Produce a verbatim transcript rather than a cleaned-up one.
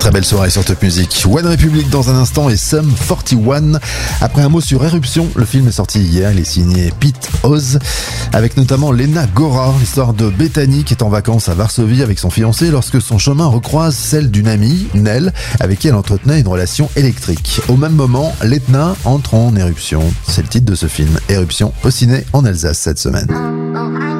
Très belle soirée sur Top Music. One Republic dans un instant et Sum quarante et un. Après un mot sur Éruption, le film est sorti hier, il est signé Pete Oz, avec notamment Lena Gora, l'histoire de Bethany qui est en vacances à Varsovie avec son fiancé lorsque son chemin recroise celle d'une amie, Nell, avec qui elle entretenait une relation électrique. Au même moment, l'Etna entre en éruption. C'est le titre de ce film, Éruption, au ciné en Alsace cette semaine.